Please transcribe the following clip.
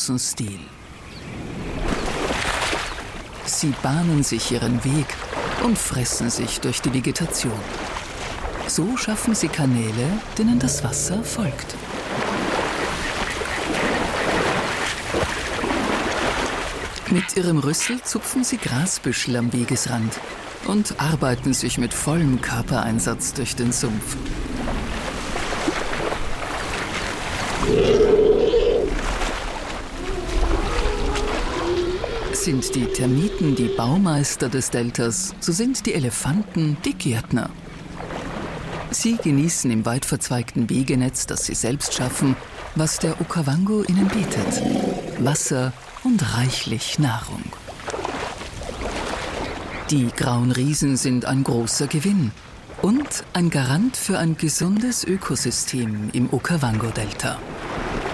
großen Stil. Sie bahnen sich ihren Weg und fressen sich durch die Vegetation. So schaffen sie Kanäle, denen das Wasser folgt. Mit ihrem Rüssel zupfen sie Grasbüschel am Wegesrand und arbeiten sich mit vollem Körpereinsatz durch den Sumpf. Sind die Termiten die Baumeister des Deltas, so sind die Elefanten die Gärtner. Sie genießen im weit verzweigten Wegenetz, das sie selbst schaffen, was der Okavango ihnen bietet: Wasser und reichlich Nahrung. Die grauen Riesen sind ein großer Gewinn und ein Garant für ein gesundes Ökosystem im Okavango-Delta.